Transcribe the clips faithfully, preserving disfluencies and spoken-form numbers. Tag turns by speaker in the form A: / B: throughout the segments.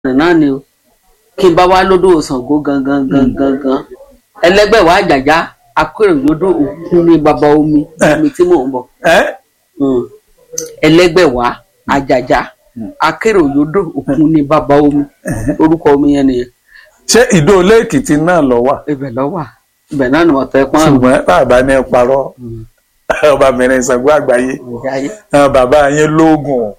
A: náà ni o kí n bá wá lódò Ṣàngó gangan gangan gan ẹlẹgbẹ́ wa àjàjá akérò lódò òkun ní bàbá omi omi tí mò ń bọ̀ ẹlẹgbẹ́ wa àjàjá akérò lódò òkun ní bàbá omi orúkọ omi yẹn nìyẹn.
B: ṣé Ìdó Olé Èkìtì náà lọ wà.
A: ibẹ̀ lọ wà ibẹ̀ náà ni wọ́n tẹ́ pọ́n.
B: ṣùgbọ́n bàbá ní parọ́ ọbabìnrin Ṣàngó àgbáyé bàbá yẹn lóògùn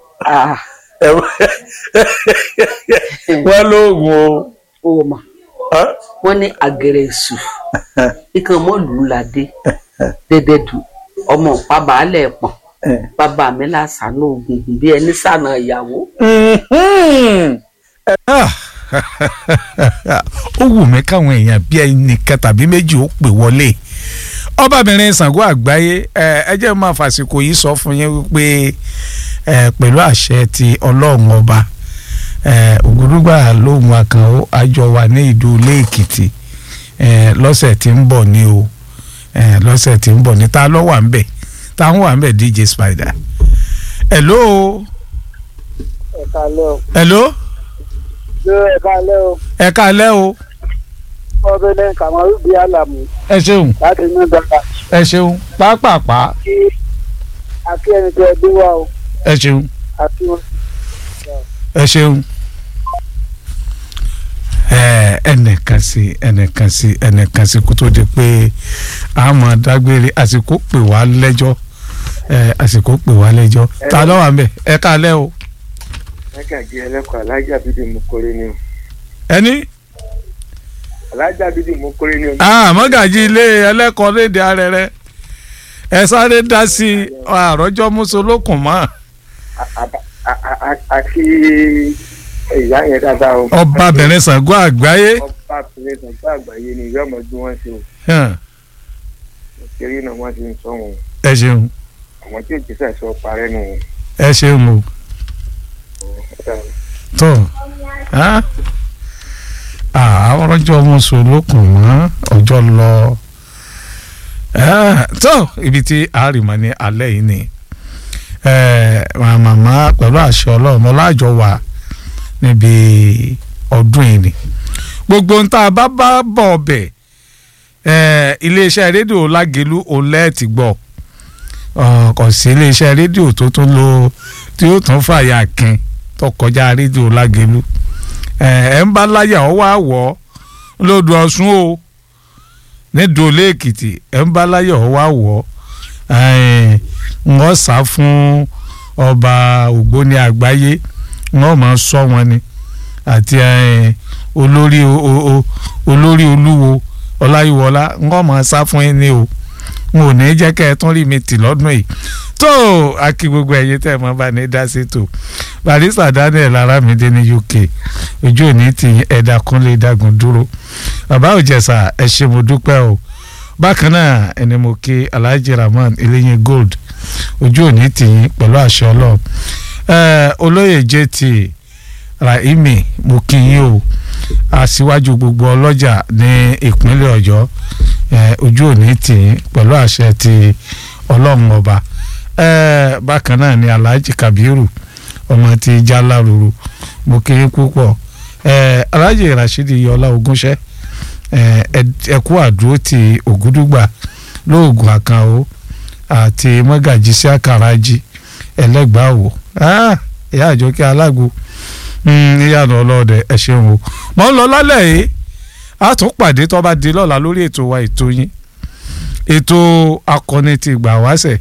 B: wọ́n lóògùn o.
A: o mà wọ́n ní àgẹ̀rẹ̀ èṣù ikán mọ́lù ládé dédédù ọmọ pa baálẹ̀ pọ̀n bàbá mi lásánú ògùngùn bí ẹni sànà ìyàwó.
C: ó wù mí káwọn èèyàn bí ẹnìkan tàbí méjì ó pè wọlé ọbabìnrin Ṣàngó àgbáyé ẹ jẹ́ máa fàsìkò yìí sọ fún yín wípé pẹ̀lú àṣẹ ti Ọlọ́run ọba Ògúndùgbà lóhùn Àkànó àjọ wà ní Ìdó Olé Èkìtì lọ́sẹ̀ tí ń bọ̀ ní o lọ́sẹ̀ tí ń bọ̀ ní ta ló wà ń bẹ̀ ta ń wà ń bẹ̀ D J Spider. hello.
D: ẹ káalẹ́ o.
C: hello.
D: ẹ káalẹ́ o.
C: ẹ káalẹ́ o.
D: ọbẹ̀lẹ̀ Kàmárù bíi Àlàmú.
C: ẹ ṣeun.
D: láti inú dọ́là.
C: ẹ ṣeun pápápá.
D: kí akí ẹni tó ẹbí wa o.
C: ẹ ṣeun.
D: àti wọn.
C: ẹ ṣeun. ẹnìkan sí ẹnìkan sí ẹnìkan sí kó tó di pé a máa dágbére àsìkò pè wá lẹ́jọ́ àsìkò pè wá lẹ́jọ́ ta ló wà ń bẹ̀ ẹ káalẹ́ o.
D: Mágàjí ẹlẹ́kọ̀ọ́ Alájà Bídì Mokore ni o.
C: ẹni.
D: Alájà Bídì Mokore ni o.
C: ah Mágàjí ilé ẹlẹ́kọ̀ọ́ léde arẹrẹ ẹ sáré dá sí àròjọ mùsùlùkùn mọ́.
D: àti ìyá yẹn dáadáa o.
C: ọbabìnrin Ṣàngó àgbáyé.
D: ọbabìnrin Ṣàngó àgbáyé ni ìyá ọmọdún wọn ṣe o. òkèrè náà wọn ti ń sọ wọn.
C: ẹ ṣeun.
D: àwọn tí òjì sàṣọ parẹ́ nù.
C: ẹ ṣeun o. tó àwọn ọjọ́ mùsùlùkùn mọ́ ọjọ́ lọ tó ibi tí àárìmọ́ ní alẹ́ yìí ni màmá pẹ̀lú àṣẹ Ọlọ́run ọlájọ wà níbi ọdún yìí ni gbogbo ń tá a bá bá bọ̀ ọbẹ̀ iléeṣẹ́ rédíò Lágelú olẹ́ẹ̀tì gbọ́ kò sí iléeṣẹ́ rédíò tó tún lo tí ó tún fàyà kín tó kọjá rédíò Lágelú ẹ̀ ń bá láyà ọ wá wọ̀ lódò Ọ̀ṣun o ní Ìdó Olé Èkìtì ẹ̀ ń bá láyà ọ wá wọ̀ wọ́n sá fún ọba Ògbóni àgbáyé wọ́n máa sọ wọn ni àti olórí olórí olúwo Ọláyíwọlá wọ́n máa sá fún ẹni o wọn ò ní jẹ́ kẹ́ ẹ tún rí mi tì lọ́dún yìí tó akí gbogbo ẹ̀yẹ tẹ̀ mọ́ bá ní dá sí tò Barrister Daniel Aramide ní U K ojú òní ti ẹ̀dá kúnlé dágun dúró bàbá Òjẹ̀sà ẹ ṣé mo dúpẹ́ o bákan náà ẹni mo kí Alhaji Rahman Eléyìn Gold ojú òní tì yín pẹ̀lú àṣẹ Ọlọ́run olóyè J T Rahimi mo kí yín o aṣíwájú gbogbo ọlọ́jà ní ìpínlẹ̀ Ọ̀yọ́ ojú òní tì yín pẹ̀lú àṣẹ ti Ọlọ́run ọba bákan náà ni Alhaji Kabiru ọmọ ti Jaláruru mo kí yín púpọ̀ Alhaji Rashidi Yọlá Ogúnṣẹ́ ẹkú àdúró ti Ògúndùgbà lóògùn Àkànó àti Mágàjí sí Àkàràjì ẹlẹ́gbàá wò ìyá Àjọkẹ́ Alágbo ìyànà ọlọ́ọ̀dẹ ẹ ṣeun o mọ̀ ń lọ lálẹ́ yìí a tún pàdé tó bá di lọ́la lórí ètò wa ètò yín ètò akọni ti gbà wáṣẹ̀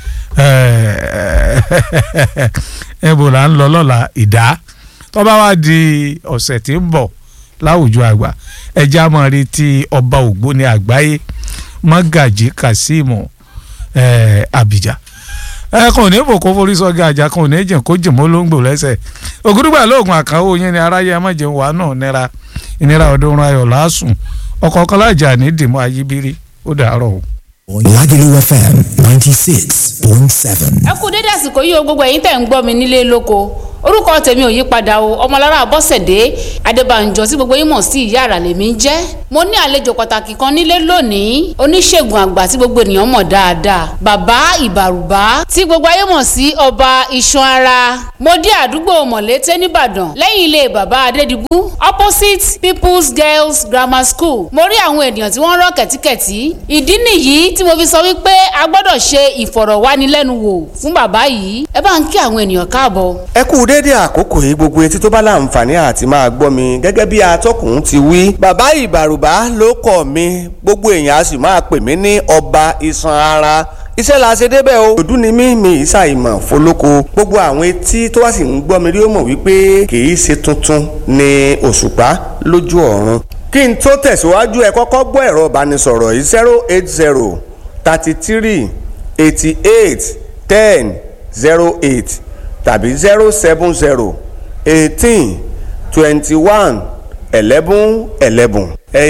C: ẹ̀bùn là ń lọ lọ́la ìdá tó bá wá di ọ̀sẹ̀ tí ń bọ̀ láwùjọ àgbà ẹjẹ́ á máa retí ọba Ògbóni àgbáyé Mágàjí Kazeem Abija ẹ kàn ní bò kó forí sọ́gà àjà kan ò ní jìn kó jìn mọ́ ló ń gbò lẹ́sẹ̀ Ògúndùgbà lóògùn Àkànó yín ni aráyé ẹ má jẹun wà náà nira ìnira ọdún ayọ̀ lásùn ọ̀kọ̀ọ̀kan lájà ní dìmọ́ ayíbírí ó dàárọ̀ o.
E: Lágelú F M ninety six point seven.
F: ẹ kú dédé àsìkò yìí o gbogbo ẹ̀yin tẹ̀ ń gbọ́ mi nílé lóko orúkọ tèmi ò yí padà o ọmọlára Bọ́sẹ̀dé Adébánjọ tí gbogbo yín mọ̀ sí ìyá àrà lèmi ń jẹ́ mo ní àlejò pàtàkì kan nílé lónìí, oníṣègùn àgbà tí gbogbo ènìyàn mọ̀ dáadáa, bàbá ìbàrùbá tí gbogbo ayé mọ̀ sí ọba iṣan ara. mo dé àdúgbò mọ̀lété nìbàdàn lẹ́yìn ilé bàbá adédìbú opposite people's girls grammar school. mo rí àwọn ènìyàn tí wọ́n rọ́ kẹ̀tíkẹ̀tí. ìdí nìyí tí mo fi sọ wípé a gbọ́dọ̀ ṣe ìfọ̀rọ̀wánilẹ́nuwò fún bàbá yìí. ẹ bá ń kí àwọn ènìyàn káàbọ̀.
G: ẹ kú déédé àkókò yìí gbogbo etí tó bá láǹfààní àti máa gbọ́ mi gẹ́gẹ́ bí atọ́kùn ti wí. bàbá ìbàrùbá ló kọ̀ mi, gbogbo èèyàn a sì máa pè mí ní ọba iṣan ara. iṣẹ́ la ṣe débẹ̀ o. òdú ni mí mi ìṣàìmọ̀ fọlọ́kọ. gbogbo àwọn etí tó wá sì ń gbọ́ mi rí ó mọ̀ wípé kì í ṣe tuntun ní òṣùpá lójú ọ̀run. kí n tó tẹ̀síwájú ẹ kọ́kọ́ gbọ́ ẹ̀rọ ìbánisọ̀rọ̀ yìí zero eight zero thirty three eighty eight ten zero eight tàbí zero seven zero eighteen twenty one eleven eleven.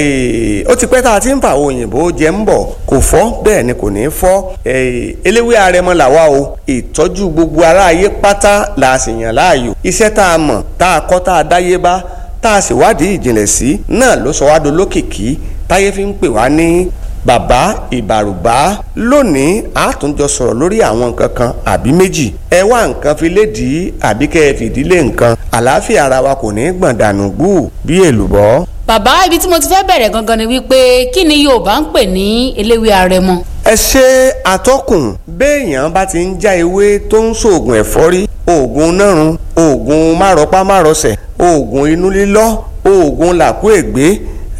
G: ó ti pẹ́ tá a ti ń fa òyìnbó jẹ́ ń bọ̀ kò fọ́ bẹ́ẹ̀ ni kò ní fọ́. eléwé arẹmọ làwa o, ìtọ́jú gbogbo aráyé pátá la sì yàn láàyò. iṣẹ́ tá a mọ̀ tá a kọ́ tá a dáyé bá tá a sì wádìí ìjìnlẹ̀ sí náà ló sọ wá dolókìkí táyé fi ń pè wá ní bàbá ìbàrùbá. lónìí a tún jọ sọ̀rọ̀ lórí àwọn nǹkan kan àbí méjì. ẹ wá nǹkan fi lédìí àbí kẹ́ ẹ fìdílé nǹkan. àlàáfíà ara wa kò ní gbọ̀n dànù gbù bí èlùbọ́.
F: bàbá, ibi tí mo ti fẹ́ bẹ̀rẹ̀ gangan ni wípé kí ni Yorùbá ń pè ní eléwé arẹmọ?
G: ẹ ṣe atọ́kùn. béèyàn bá ti ń já ewé tó ń ṣoògùn ẹ̀fọ́rí, oògùn nárun, oògùn márọpá márọsẹ̀, oògùn inú lílọ́, oògùn làkú ègbé,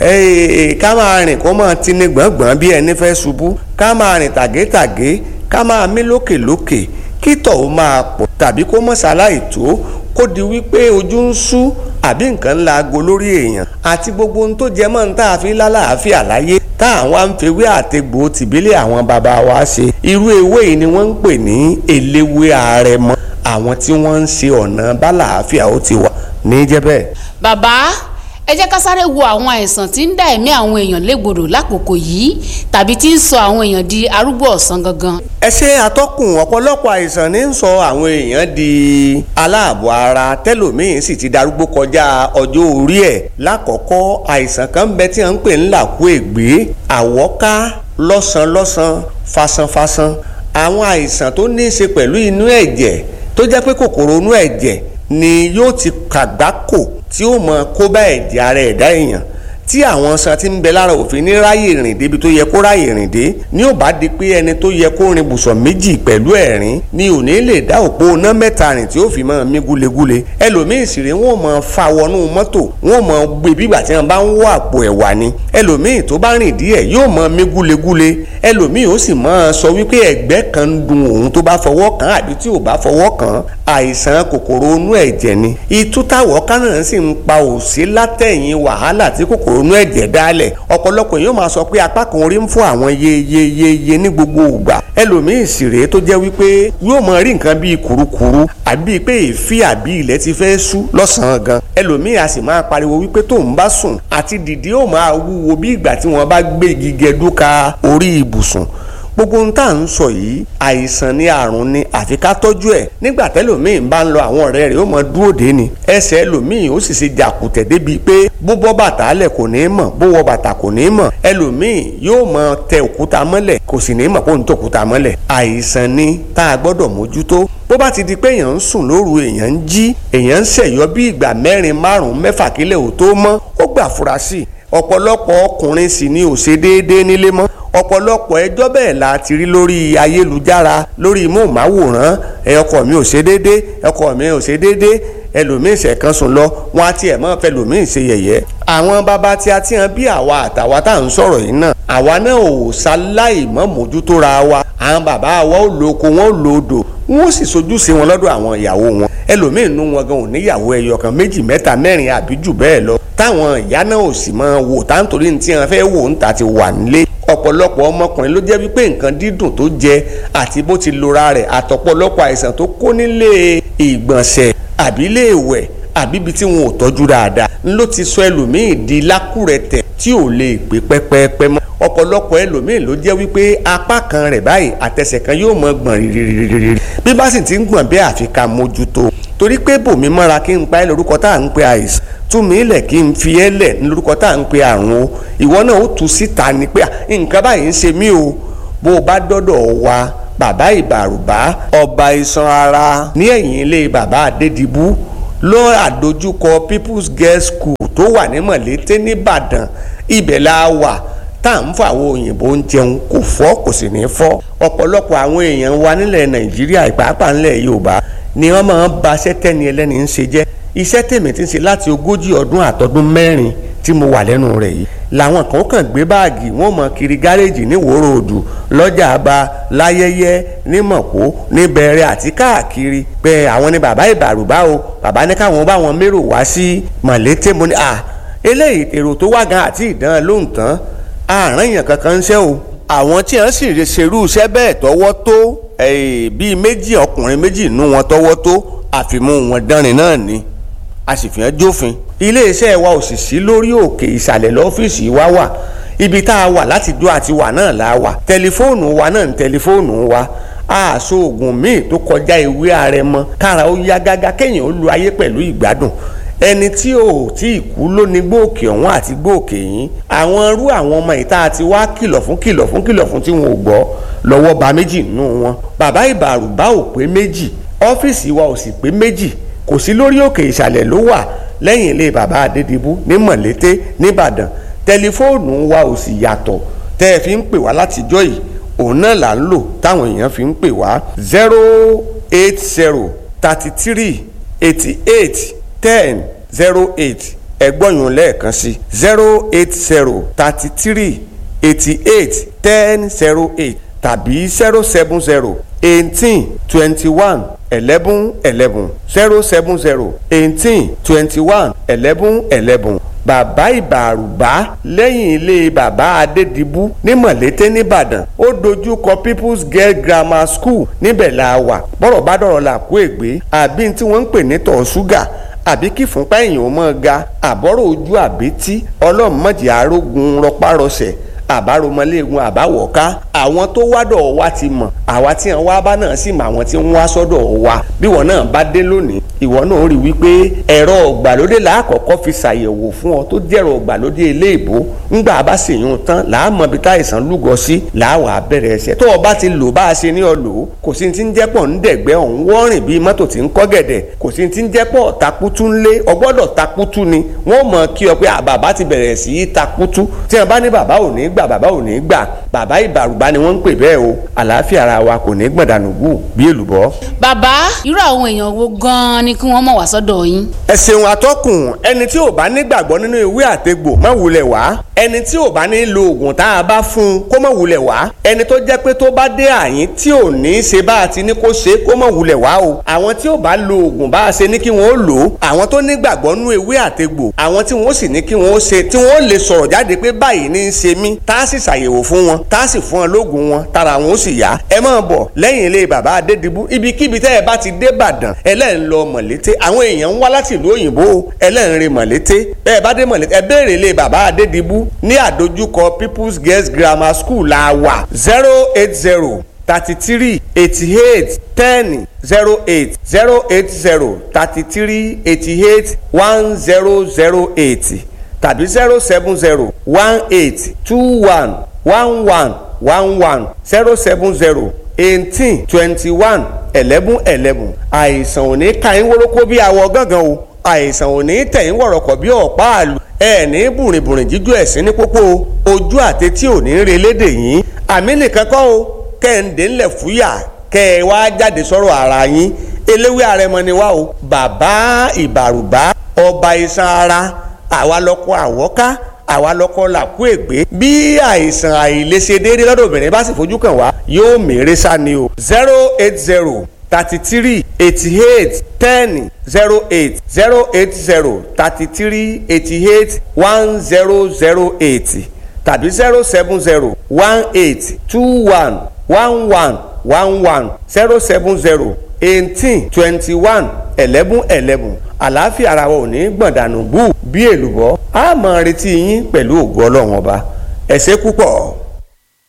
G: ká máa rìn kó máa tini gbọ̀ngbọ̀n bí ẹni fẹ́ ṣubú, ká máa rìn tàgétàgé, ká máa mí lókèlókè, kítọ̀ ó máa pọ̀ tàbí kó mọ̀ ṣaláì tó, kó di wípé ojú ń ṣú àbí nǹkan ńlá aago lórí èèyàn, àti gbogbo ohun tó jẹ mọ́ ní tá a fi lálàáfíà láyé tá àwọn àǹfẹ̀wé àtẹ̀gbò tìbílẹ̀ àwọn bàbá wa ṣe. irú ewé yìí ni wọ́n ń pè ní eléwé arẹmọ. àwọn tí wọ́n ń ṣe ọ̀nà bálàáfíà ó ti wà ní jẹ́bẹ̀.
F: bàbá, ẹ jẹ́ ká sáré wo àwọn àìsàn tí ń dá ẹ̀mí àwọn èèyàn légbodò lákòókò yìí tàbí tí ń sọ àwọn èèyàn di arúgbó ọ̀sán gangan.
G: ẹ ṣe atọ́kùn. ọ̀pọ̀lọpọ̀ àìsàn ní ń sọ àwọn èèyàn di aláàbọ̀ ara tẹ́lòmíín sì ti darúgbó kọjá ọjọ́ orí ẹ̀. lákọ̀ọ́kọ́ àìsàn kan bẹ tí à ń pè ní làkú ègbé, àwọ́ká, lọ́sàn-lọ́sàn, fasanfasan. àwọn àìsàn tó ní í ṣe pẹ̀lú inú ẹ̀jẹ̀ tó jẹ́ pé kòkòrò inú ẹ̀jẹ̀ ni yóò ti kàgbákò tí ó mọ kó bá ẹ̀jẹ̀ ara ẹ̀dá èèyàn, tí àwọn san ti ń bẹ lára òfin ní ráyè rìn débi tó yẹ kó ráyè rìn dé, ní ò bá di pé ẹni tó yẹ kó rin bùsọ̀ méjì pẹ̀lú ẹ̀rín ni ò ní lè dá òpó iná mẹ́ta rìn tí ó fi máa mí gúlegúle. ẹlòmíì sì rè wọ́n máa fa wọnú mọ́tò, wọ́n máa gbé bígbà tí wọ́n bá ń wọ àpò ẹ̀wà ni. ẹlòmíì tó bá rìn díẹ̀ yóò máa mí gúlegúle. ẹlòmíì ó sì máa sọ wípé ẹ̀gbẹ́ kan ń dun òun tó bá fọwọ́ kàn àbí tí ò bá fọwọ́ kàn. àìsàn kòkòrò inú ẹ̀jẹ̀ ni. ìtútàwọ̀ kánà sì ń pa òsí látẹ̀yìn wàhálà tí kòkòrò inú ẹ̀jẹ̀ dálẹ̀. ọ̀pọ̀lọpọ̀ yóò máa sọ pé apá kan orí ń fún àwọn yeyeyeye ní gbogbo ìgbà. ẹlòmíì sì rèé tó jẹ́ wípé yóò máa rí nǹkan bíi kùrukùru àbí pé èéfì àbí ilẹ̀ ti fẹ́ ṣú lọ́sàn-án gan. ẹlòmíì a sì máa pariwo wípé tóun bá sùn àti dìde ó máa wúwo bí ìgbà tí wọ́n bá gbé igi gẹdúka orí ibùsùn. gbogbo ohun tá à ń sọ yìí àìsàn ni àrùn ni àfi ká tọ́jú ẹ̀. nígbà tẹ́lòmíì bá ń lọ àwọn ọ̀rẹ́ rẹ̀ ó mọ dúró dé ni. ẹsẹ̀ ẹlòmíì ó sì ṣe jàkùtẹ̀ débi pé bó bọ́ bàtà lẹ̀ kò ní mọ̀, bó wọ bàtà kò ní mọ̀. ẹlòmíì yóò mọ tẹ òkúta mọ́lẹ̀ kò sì ní mọ̀ kó ń tẹ òkúta mọ́lẹ̀. àìsàn ni tá a gbọ́dọ̀ mójútó. bó bá ti di pé èèyàn ń sùn lóru, èèyàn ń jí, èèyàn ń ṣẹ̀yọ́ bí ìgbà mẹ́rin márùn-ún mẹ́fà kílẹ̀ ò tó mọ́, ó gbà fura sí i. ọ̀pọ̀lọpọ̀ ọkùnrin sì ni ò ṣe déédéé nílé mọ́. ọ̀pọ̀lọpọ̀ ẹjọ́ bẹ́ẹ̀ la ti rí lórí ayélujára, lórí móhùnmáwòrán. ẹ ọkọ mi ò ṣe déédéé, ọkọ mi ò ṣe déédéé, ẹlòmíín ṣẹ̀kan sùn lọ, wọn á tiẹ̀ mọ́ fẹ́ lòmíín ṣe yẹ̀yẹ́. àwọn bàbá tí a ti hàn bí àwa àtàwa tá à ń sọ̀rọ̀ yìí náà, àwa náà ò ṣaláì mọ́ mójútó ra wa. àwọn bàbá wa ò lo oko, wọn ò lo odò, wọn ò sì sojúṣe wọn lọ́dọ̀ àwọn ìyàwó wọn. ẹlòmíín nú wọn gan ò níyàwó ẹyọ kan méjì mẹ́ta mẹ́rin àbí jù bẹ́ẹ̀ lọ, táwọn ìyá náà ò sì máa wò táǹtorí ní tí wọn fẹ́ wò ń ta ti wà nílé. ọ̀pọ̀lọpọ̀ ọmọkùnrin ló jẹ́ wípé nǹkan dídùn tó jẹ àti bó ti lora rẹ̀ àtọ̀pọ̀lọpọ̀ àìsàn tó kó nílé ìgbọ̀nsẹ̀ àbí ilé ìwẹ̀ àbí ibi tí wọn ò tọ́jú dáadáa ló ti sọ ẹlòmíì di lákùrẹ̀tẹ̀ tí ò lè gbé pẹ́pẹ́pẹ́ mọ́. ọ̀pọ̀lọpọ̀ ẹlòmíì ló jẹ́ wípé apá kan rẹ̀ báyìí àtẹsẹ̀ kan yóò mọ gbọ̀n rìrìrìrì bí bá sì ti ń gbọ̀n bẹ́ẹ̀ àfi ká mójútó. torí pé bòmí mọ́ra kí n pa ẹ́ lórúkọ tá à ń pe àìsàn tú mi lẹ̀ kí n fi ẹ́ lẹ̀ ní lórúkọ tá à ń pe àrùn o ìwọ náà ó tú síta ni pé nǹkan báyìí ń ṣe mí o bó o bá dọ́dọ̀ wa bàbá ìbàrùbá ọba iṣan ara ní ẹ̀yìn ilé bàbá Adédìbú ló àdójúkọ People's Girls School tó wà ní Mọ̀lété nìbàdàn ibẹ̀ la wà tá à ń fọ àwọn òyìnbó ń jẹun kò fọ́ kò sì ní fọ́ ọ̀pọ̀lọpọ̀ àwọn èèyàn wa nílẹ̀ Nàìjíríà ìpàápàá nílẹ̀ Yorùbá ni wọ́n máa ń ba iṣẹ́ tẹ́ni ẹlẹ́ni ń ṣe jẹ́ iṣẹ́ tèmi ti ń ṣe láti ogójì ọdún àtọdún mẹ́rin tí mo wà lẹ́nu rẹ̀ yìí làwọn kan kàn gbé báàgì wọn mọ kiri gáréèjì ní Ìwòrò Òdù lọ́jà àbá láyẹyẹ ní Mọ̀kó ní Bẹ̀rẹ̀ àti káàkiri pé àwọn ni bàbá ìbàrùbá o bàbá ní káwọn bá wọn mérò wá sí Mọ̀lété mo ní à eléyìí èrò tó wá gan àti ìdán lóhùn tán àárín èèyàn kankan ń ṣe o àwọn tí wọ́n sì ṣerú iṣẹ́ bẹ́ẹ̀ tọ́wọ́ tó bíi méjì ọkùnrin méjì nú wọn tọ́wọ́ tó àfimú wọn dánrin náà ni a sì fi hàn jófin iléeṣẹ́ wa ò sì sí lórí òkè ìsàlẹ̀ lọ́fíìsì wa wà ibi tá a wà láti dó àti wà náà la wà tẹlifóònù wa náà ní tẹlifóònù wa àṣọ oògùn míì tó kọjá ìwé àrẹ̀mọ kára ó yá gágá kéèyàn ó lu ayé pẹ̀lú ìgbádùn ẹni tí ò tí ì kú ló ní gbòòkè ọ̀hún àti gbòòkè yín àwọn irú àwọn ọmọ ìta àti wá kìlọ̀ fún kìlọ̀ fún kìlọ̀ fún tí wọn ò gbọ́ lọ́wọ́ ba méjì nínú wọn bàbá ìbàrùbá ò pé méjì ọ́fíìsì wa ò sì pé méjì kò sí lórí òkè ìsàlẹ̀ ló wà lẹ́yìn ilé bàbá Adédìbú ní Mọ̀lété nìbàdàn tẹlifóònù wa ò sì yàtọ̀ tẹ́ ẹ fi ń pè wá látijọ́ yìí òun náà là ń lò táwọn èèyàn fi ń pè wá zero eight zero thirty three eighty eight ten zero eight ẹgbọ́nyún lẹ́ẹ̀kan sí zero eight zero thirty three eighty eight ten zero eight tàbí zero seven zero eighteen twenty one eleven eleven zero seven zero eighteen twenty one eleven eleven bàbá ìbàrùbá lẹ́yìn ilé bàbá Adédìbú ní Mọ̀lété nìbàdàn ó dojú kọ People's Girls Grammar School níbẹ̀ la wà bọ́rọ̀ bá dọ̀rọ̀ là kó ègbé àbí tí wọ́n ń pè ní tọ̀ ṣúgà àbí kí fúnpá èèyàn ó mọ́ ga àbọ̀rọ̀ ojú àbítí ọlọ́mọdé arógun rọpárọsẹ̀ àbáromọléegun àbáwọ̀ká àwọn tó wádọ̀ wa ti mọ̀ àwa tí wọn wá bá náà sì mọ àwọn tí ń wá sọ́dọ̀ wa bí wọn náà bá dé lónìí ìwọ náà rí wípé ẹ̀rọ ọ̀gbàlódé làákọ̀ọ́kọ́ fi ṣàyẹ̀wò fún ọ tó jẹ́rọ ọ̀gbàlódé eléèbó ńgbà bá ṣèyún tán làá mọ ibi táìsàn lúgọ sí làá wà bẹ̀rẹ̀ ẹsẹ̀ tó o bá ti lò bá a ṣe ní ọ lò ó kò sí ti ń jẹ́pọ̀ ń dẹ̀gbẹ́ ọ̀hún wọ́rìn bíi mọ́tò tí ń kọ́ gẹ̀dẹ̀ kò sí ti ń jẹ́pọ̀ takutu ńlé ọgbọ́dọ̀ takutu ni wọ́n mọ̀ kí ọ pé bàbá ti bẹ̀rẹ̀ sí í takutu tí wọ́n bá ní bàbá ò ní gbà bàbá ò ní gbà bàbá ìbàrùbá ni wọ́n ń pè bẹ́ẹ̀ o àlàáfíà ara wa kò ní gbọ̀dánù gù bí èlùbọ́.
F: bàbá irú àwọn èèyàn wo gan-an ni kí wọ́n mọ̀ wá sọ́dọ̀ yín.
G: ẹ ṣeun atọ́kùn ẹni tí ò bá nígbàgbọ́ nínú ìwé àtegbò má wulẹ̀ wá ẹni tí ò bá ní lo oògùn tá a bá fún un kó má wulẹ̀ wá ẹni tó jẹ́ pé tó bá dé àyín tí ò ní ṣe bá a ti ní kó ṣe kó má wulẹ̀ wá o àwọn tí ò bá lo oògùn bá a ṣe ní kí wọ́n ó lò ó àwọn tó nígbàgbọ́ nínú ìwé àtegbò àwọn tí wọ́n sì ní kí wọ́n ó ṣe tí wọ́n ó lè sọ̀rọ̀ jáde pé báyìí ní í ṣe mí tá a sì ṣàyẹ̀wò fún wọn tá a sì fún wọn lóògùn wọn tára wọn ó sì yá ẹ máa bọ̀ lẹ́yìn ilé bàbá Adédìbú ibikíbi tẹ́ ẹ bá ti dé Ìbàdàn ẹlẹ́rìn lọ Mọ̀lété àwọn èèyàn ń wá láti ìlú òyìnbó ẹlẹ́rìn rè Mọ̀lété bẹ́ẹ̀ bá dé Mọ̀lété ẹ béèrè ilé bàbá Adédìbú ní àdójúkọ People's Girls Grammar School la wà zero eight zero thirty three eighty eight ten zero eight zero eight zero thirty three eighty eight one zero zero eight tàbí zero seven zero one eight two one one one one one zero seven zero eighteen twenty one eleven eleven àìsàn ò ní ka yín wórókó bí awọ gángan o àìsàn ò ní tẹ̀ yín wọ̀rọ̀kọ̀ bí ọ̀pá àlù ẹ ní bùrìnbùrìn jíjú ẹ̀sìn ní pópó ojú àtẹtí ò ní re lédè yín àmì nìkan kọ́ o kẹ́hìndé ńlẹ̀ fúyà kẹ́ ẹ wá jáde sọ̀rọ̀ ara yín eléwé àrẹmọ ni wá o bàbá ìbàrùbá ọba iṣan ara àwa lọkọ àwọ́ká àwa lọkọ làkú ègbé bí àìsàn àìlèṣe déédé lọ́dọ̀ obìnrin bá sì fojú kàn wá yóò mèrè sá ni o zero eight zero thirty three eighty eight ten zero eight zero eight zero thirty three eighty eight one zero zero eight tàbí zero seven zero one eight two one one one one one zero seven zero eighteen twenty one eleven eleven àlàáfíà ara wa ò ní gbọ̀ndànù bú bí èlùbọ́ a máa retí yín pẹ̀lú ògo Ọlọ́run ọba ẹ ṣé púpọ̀.